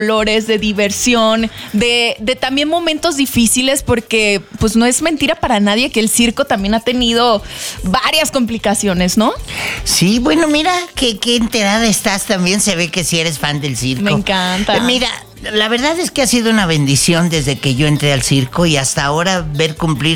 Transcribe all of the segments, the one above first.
colores, de diversión, de también momentos difíciles, porque pues no es mentira para nadie que el circo también ha tenido varias complicaciones, ¿no? Sí, bueno, mira, qué enterada estás también. Se ve que sí eres fan del circo. Me encanta. Mira, la verdad es que ha sido una bendición desde que yo entré al circo y hasta ahora ver cumplir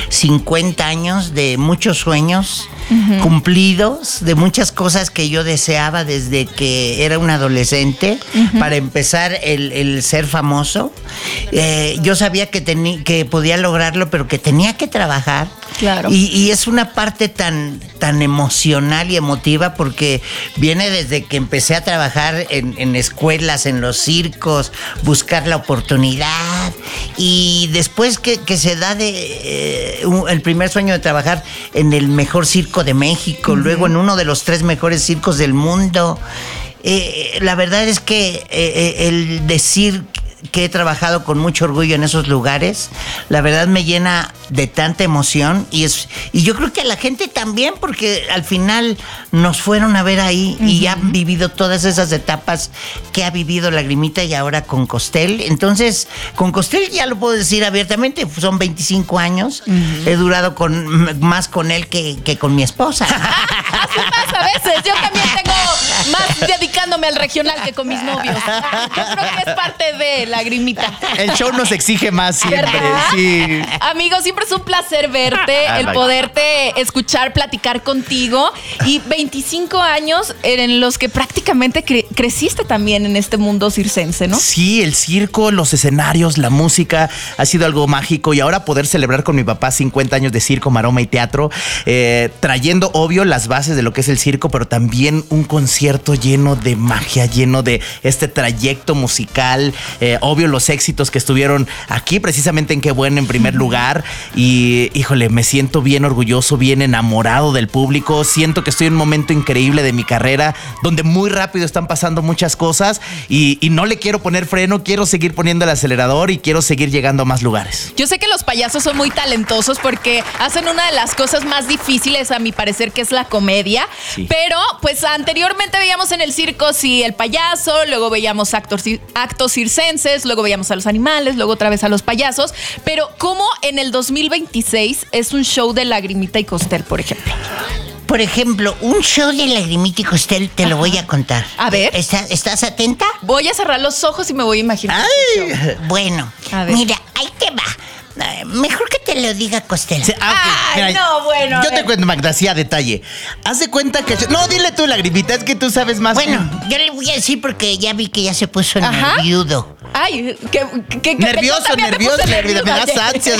50 años de muchos sueños cumplidos, de muchas cosas que yo deseaba desde que era un adolescente, para empezar el ser famoso. Yo sabía que podía lograrlo, pero que tenía que trabajar. Claro. Y es una parte tan emocional y emotiva, porque viene desde que empecé a trabajar en escuelas, en los circos, buscar la oportunidad, y después que se da el primer sueño de trabajar en el mejor circo de México, luego en uno de los 3 mejores circos del mundo. La verdad es que el decir que he trabajado con mucho orgullo en esos lugares, la verdad me llena de tanta emoción, y yo creo que a la gente también, porque al final nos fueron a ver ahí y han vivido todas esas etapas que ha vivido Lagrimita y ahora con Costel. Entonces, con Costel ya lo puedo decir abiertamente, son 25 años, he durado más con él que con mi esposa. Así pasa a veces, yo también tengo más dedicándome al regional que con mis novios. Yo creo que es parte de Lagrimita. El show nos exige más siempre. ¿Verdad? Sí. Amigos, siempre es un placer verte, el poderte escuchar, platicar contigo. Y 25 años en los que prácticamente creciste también en este mundo circense, ¿no? Sí, el circo, los escenarios, la música, ha sido algo mágico. Y ahora poder celebrar con mi papá 50 años de circo, maroma y teatro, trayendo, obvio, las bases de lo que es el circo, pero también un concierto lleno de magia, lleno de este trayecto musical, obvio, los éxitos que estuvieron aquí, precisamente en Qué Bueno, en primer lugar. Y, híjole, me siento bien orgulloso, bien enamorado del público. Siento que estoy en un momento increíble de mi carrera, donde muy rápido están pasando muchas cosas, y no le quiero poner freno, quiero seguir poniendo el acelerador y quiero seguir llegando a más lugares. Yo sé que los payasos son muy talentosos porque hacen una de las cosas más difíciles, a mi parecer, que es la comedia. Sí. Pero, pues, anteriormente veíamos en el circo, sí, el payaso, luego veíamos actos circenses, luego veíamos a los animales, luego otra vez a los payasos. Pero, ¿cómo en el 2026 es un show de Lagrimita y Costel, por ejemplo? Por ejemplo, un show de Lagrimita y Costel, te lo voy a contar. A ver. ¿Estás atenta? Voy a cerrar los ojos y me voy a imaginar. Bueno, mira, ahí te va. Mejor que te lo diga Costel. Sí, okay. Ay, no, bueno. Yo te cuento, Magda, sí, a detalle. Haz de cuenta que... No, dile tú, Lagrimita, es que tú sabes más. Bueno, yo le voy a decir porque ya vi que ya se puso nerviudo. Ay, nervioso, me das ansias.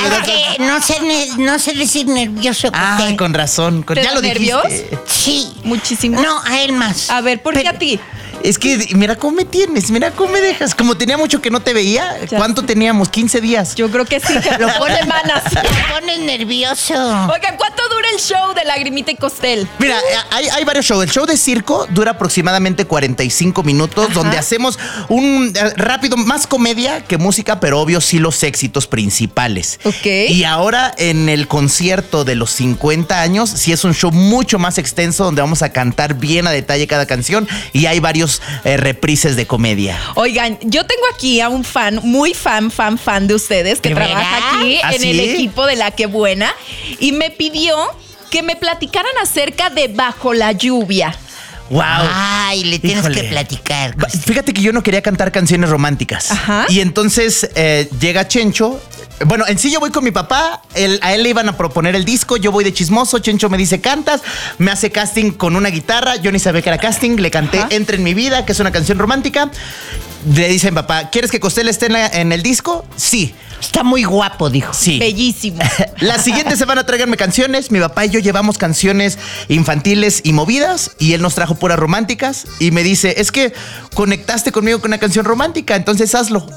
No sé decir nervioso. Ay, con razón. ¿Te ya lo nervios? dijiste. Sí. Muchísimo. No, a él más. A ver, ¿por qué a ti? Es que mira cómo me tienes, mira cómo me dejas. Como tenía mucho que no te veía, ya. ¿Cuánto teníamos? 15 días. Yo creo que sí, lo pone manas. Lo pones nervioso. Oigan, ¿cuánto dura el show de Lagrimita y Costel? Mira, hay varios shows. El show de circo dura aproximadamente 45 minutos, donde hacemos un rápido, más comedia que música, pero obvio sí los éxitos principales. Ok. Y ahora en el concierto de los 50 años, sí es un show mucho más extenso, donde vamos a cantar bien a detalle cada canción, y hay varios reprises de comedia. Oigan, yo tengo aquí a un fan, muy fan de ustedes, que trabaja aquí en el equipo de La Qué Buena, y me pidió que me platicaran acerca de Bajo la Lluvia. Wow. Ay, le tienes que platicar. Fíjate que yo no quería cantar canciones románticas. Ajá. Y entonces llega Chencho. Bueno, en sí yo voy con mi papá, a él le iban a proponer el disco, yo voy de chismoso, Chencho me dice, ¿cantas? Me hace casting con una guitarra, yo ni sabía que era casting, le canté Entra en mi vida, que es una canción romántica. Le dice mi papá, ¿quieres que Costel esté en el disco? Sí. Está muy guapo, dijo. Sí. Bellísimo. La siguiente semana a traerme canciones. Mi papá y yo llevamos canciones infantiles y movidas, y él nos trajo puras románticas, y me dice, es que conectaste conmigo con una canción romántica, entonces hazlo.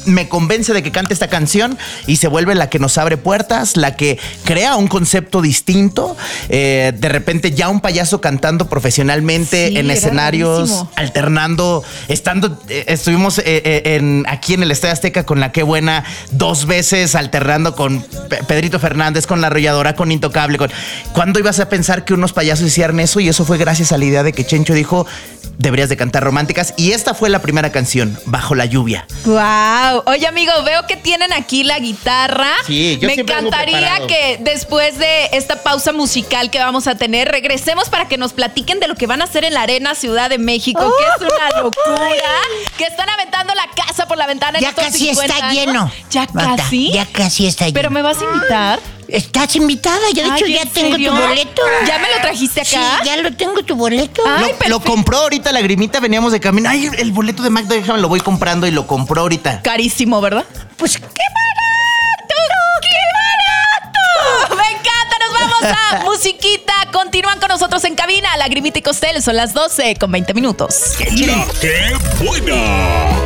me convence de que cante esta canción y se vuelve la que nos abre puertas, la que crea un concepto distinto. De repente ya un payaso cantando profesionalmente en escenarios, rarísimo. alternando, estuvimos aquí en el Estadio Azteca con La Qué Buena 2 veces, alternando con Pedrito Fernández, con La Arrolladora, con Intocable. ¿Cuándo ibas a pensar que unos payasos hicieran eso? Y eso fue gracias a la idea de que Chencho dijo, deberías de cantar románticas. Y esta fue la primera canción, Bajo la Lluvia. Wow. Oye, amigo, veo que tienen aquí la guitarra. Sí, yo me siempre vengo encantaría preparado. que después de esta pausa musical que vamos a tener, regresemos para que nos platiquen de lo que van a hacer en la Arena Ciudad de México, que es una locura, que están aventando la casa por la ventana en Ya estos casi 50 está años. lleno. ¿Ya Marta, casi? Ya casi está lleno. ¿Pero me vas a invitar? Estás invitada, yo de hecho Ay, ya ¿en tengo serio? tu boleto. ¿Ya me lo trajiste Sí, acá? ya lo tengo tu boleto. Ay, Lo perfecto. compró ahorita Lagrimita, veníamos de camino. Ay, el boleto de Magda, déjame, lo voy comprando y lo compró ahorita. Carísimo, ¿verdad? Pues ¡Qué barato! ¡Qué barato! ¡Me encanta! Nos vamos a musiquita. Continúan con nosotros en cabina. Lagrimita y Costel, son las 12:20. ¡La Qué Buena!